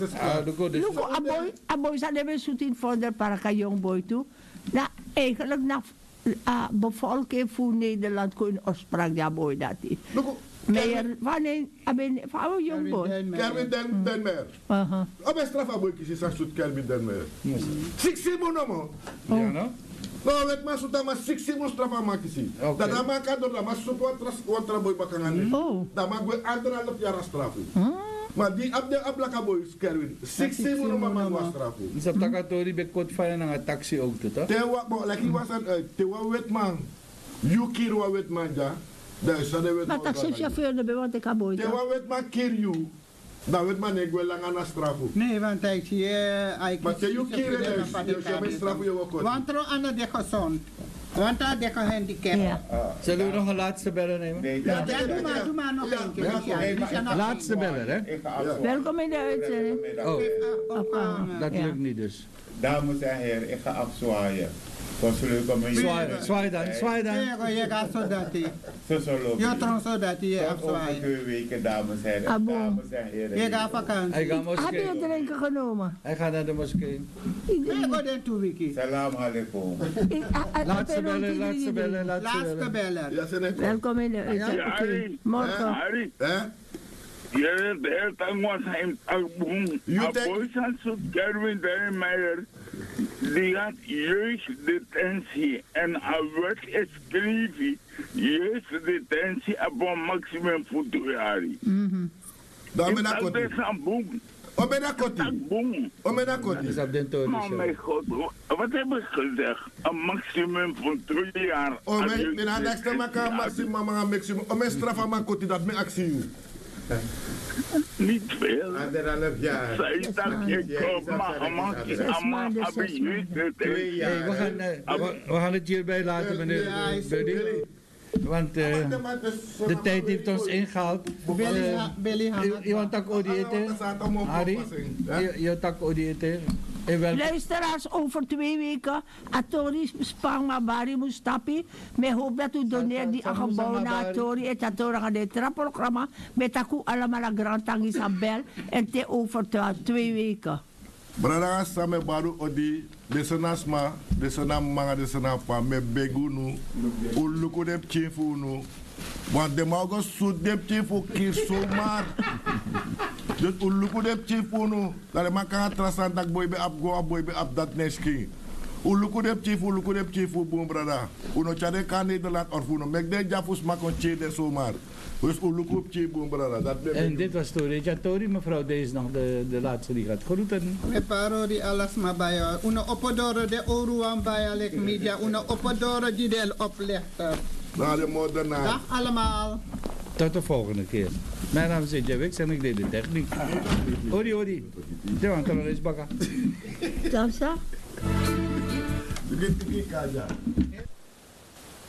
Luko, aboy sa namin sutin fonder para kayong boy toe. Na eigenlijk na bevolking voor Nederland kunnen oorsprong ja boy dati. Maar wanneer van jong boy? Kerwin Denmer. Op een straf aboy kisi sa sut Kerwin Denmer. 6 mono mo. Ja no? No, wet mas uta mas 6 mo straf amakisi. Da dama ka do la mas sut watra boy bakangani. Da ma go andra lop yara straf. Maar die ablaka boys Kerwin 6 mono mama was straf. Sa takatori bekot fa na nga taxi auto to. Tewa mo laki wasan tewa wet man. You kirwa wet man ja. Maar taxichauffeur de want ik aboy. Tewa wet man kir you. Da wet man ik wel lang aan strafu. Nee, want ik zie maar te you kir je me strafu je ook. Want er aan de gezond. Want daar de handicap. Zullen we nog een laatste beller nemen? Ja, doe maar nog een keer. Laatste beller, hè? Welkom in de uitzending. Oh, dat lukt niet dus. Dames en heren, ik ga afzwaaien. Zwaai dan. Je gaat zo dat hij. Je trouwens zo dat hij afzwaaien. Over 2 weken, dames en heren. Dames en heren. Je gaat vakantie. Heb je drinken genomen? Hij gaat naar de moskee. Ik ga er 2 weken. Salam alaikum. Laatste beller. Welkom in de uitzending. Morgen. Je bent was een album. Aboysan zoekt Kerwin Denmer. Die had jeugddetentie en hij werd geschreven jeugddetentie op een maximum voor 2 jaar. Dat is een boom. Dat is op den toren. Oh mijn god, wat heb ik gezegd? Een maximum van 2 jaar. Oh mijn, dan heb ik maximum. Oh mijn straf aan mijn koti dat mijn actie. Niet veel. 1,5 jaar. Zij dacht ik kom maar we gaan het hierbij laten, meneer Buddy. Want de tijd heeft ons ingehaald. Iemand tak odiëte. Harry, je tak odiëte. Luisteraars, over 2 weken, Atori Spangma Bari Mustapi, me hoop dat u doneert die gebouw naar Atori en Atori aan dit programma met aku allemaal Grand Tang Isabel en te over 2 weken. Brada same baru odi desenasma desenam manga desenapa me begunu uluku dep chifu nu want de mago sud dep chifu kisomar dus uluku dep chifu nu dale maka trasantak boy be up go boy be up dat neski uluku dep chifu boom brada uno chade kan Nederland orfuno mek de jafus makon che de somar. Dus en dit was Tori, mevrouw, deze is nog de laatste die gaat groeten. We paro die alles maar bij jou. Uno opodoro de oruan bij Alek Media. Uno opodoro die del oplichter. Dag allemaal. Tot de volgende keer. Mijn naam is Javik en ik deed de techniek. Ori. De want er is bakken. Dansa. Begin te kijken.